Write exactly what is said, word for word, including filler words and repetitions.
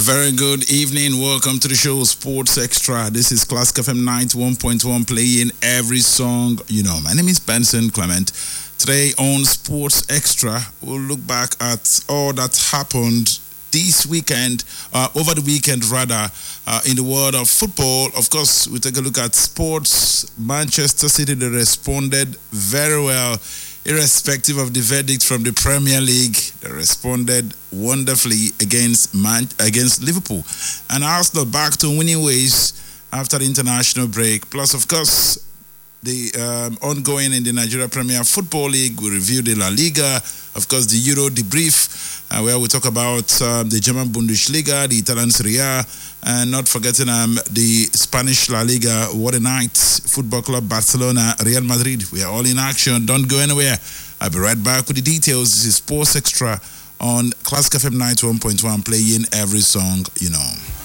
A very good evening. Welcome to the show Sports Extra. This is Classic F M ninety-one point one playing every song you know. My name is Benson Clement. Today on Sports Extra, we'll look back at all that happened this weekend, uh, over the weekend rather, uh, in the world of football. Of course, we take a look at sports. Manchester City, they responded very well, irrespective of the verdict from the Premier League. They responded wonderfully against Man- against Liverpool. And Arsenal back to winning ways after the international break. Plus, of course, the um, ongoing in the Nigeria Premier Football League. We review the La Liga, of course, the Euro debrief, uh, where we talk about uh, the German Bundesliga, the Italian Serie A, and not forgetting um, the Spanish La Liga. What a night! Football Club Barcelona, Real Madrid. We are all in action. Don't go anywhere. I'll be right back with the details. This is Sports Extra on Classic F M ninety-one point one, playing every song you know.